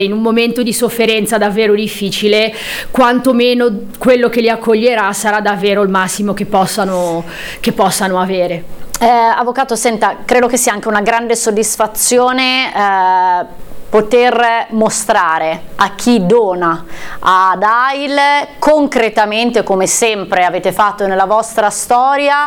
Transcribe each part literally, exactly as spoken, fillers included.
in un momento di sofferenza davvero difficile, quantomeno quello che li accoglierà sarà davvero il massimo che possano, che possano avere. Eh, avvocato, senta, credo che sia anche una grande soddisfazione eh, poter mostrare a chi dona ad A I L concretamente, come sempre avete fatto nella vostra storia,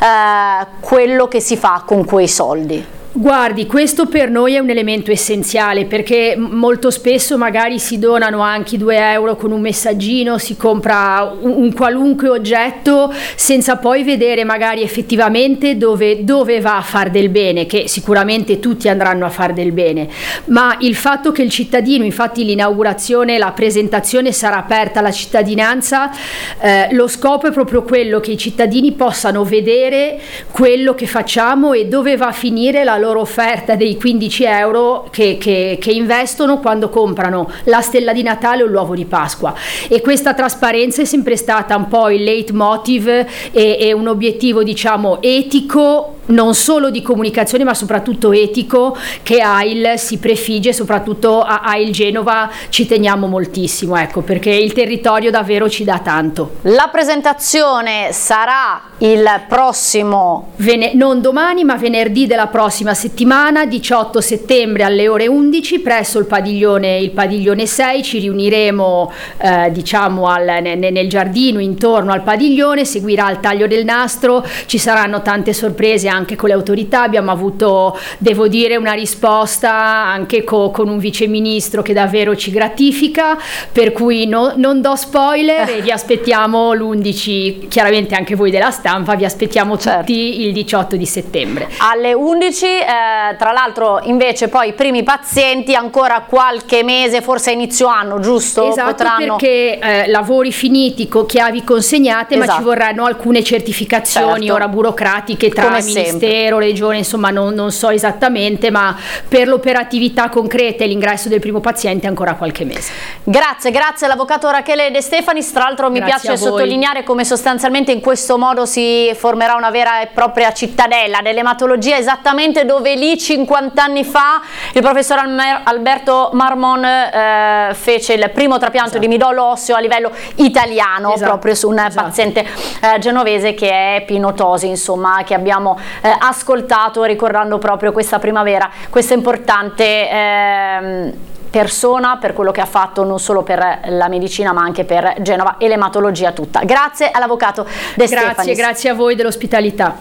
eh, quello che si fa con quei soldi. Guardi, questo per noi è un elemento essenziale, perché molto spesso magari si donano anche due euro con un messaggino, si compra un, un qualunque oggetto senza poi vedere magari effettivamente dove, dove va a far del bene, che sicuramente tutti andranno a far del bene, ma il fatto che il cittadino, infatti l'inaugurazione, la presentazione sarà aperta alla cittadinanza, eh, lo scopo è proprio quello che i cittadini possano vedere quello che facciamo e dove va a finire la loro offerta dei quindici euro che, che, che investono quando comprano la stella di Natale o l'uovo di Pasqua. E questa trasparenza è sempre stata un po' il leitmotiv e, e un obiettivo, diciamo, etico, non solo di comunicazione ma soprattutto etico, che A I L si prefigge, soprattutto a A I L Genova ci teniamo moltissimo, ecco, perché il territorio davvero ci dà tanto. La presentazione sarà il prossimo Vene- non domani ma venerdì della prossima settimana, diciotto settembre alle ore undici, presso il padiglione, il padiglione sei. Ci riuniremo eh, diciamo al, ne, nel giardino intorno al padiglione, seguirà il taglio del nastro, ci saranno tante sorprese anche con le autorità. Abbiamo avuto, devo dire, una risposta anche co, con un viceministro che davvero ci gratifica, per cui no, non do spoiler e vi aspettiamo l'undici, chiaramente anche voi della stampa, vi aspettiamo certo. tutti il diciotto di settembre alle undici. Eh, tra l'altro invece poi i primi pazienti ancora qualche mese, forse a inizio anno, giusto? Esatto, Potranno... perché eh, lavori finiti, con chiavi consegnate, esatto. ma ci vorranno alcune certificazioni, certo. ora burocratiche tra Come Ministero, sempre. Regione, insomma non, non so esattamente, ma per l'operatività concreta e l'ingresso del primo paziente ancora qualche mese. Grazie, grazie all'avvocato Rachele De Stefanis. Tra l'altro mi Grazie piace sottolineare come sostanzialmente in questo modo si formerà una vera e propria cittadella dell'ematologia, esattamente dove lì cinquanta anni fa il professor Alberto Marmon eh, fece il primo trapianto esatto. di midollo osseo a livello italiano, esatto. proprio su un esatto. paziente eh, genovese che è Pino Tosi, insomma, che abbiamo eh, ascoltato ricordando proprio questa primavera, questa importante eh, persona per quello che ha fatto non solo per la medicina ma anche per Genova e l'ematologia tutta. Grazie all'avvocato De Stefanis. Grazie, grazie a voi dell'ospitalità.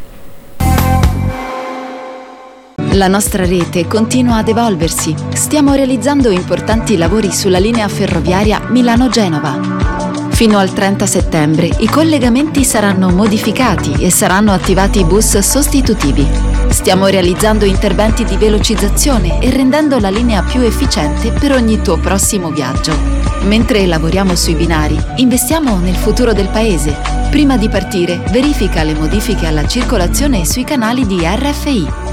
La nostra rete continua ad evolversi. Stiamo realizzando importanti lavori sulla linea ferroviaria Milano-Genova. Fino al trenta settembre i collegamenti saranno modificati e saranno attivati bus sostitutivi. Stiamo realizzando interventi di velocizzazione e rendendo la linea più efficiente per ogni tuo prossimo viaggio. Mentre lavoriamo sui binari, investiamo nel futuro del paese. Prima di partire, verifica le modifiche alla circolazione sui canali di R F I.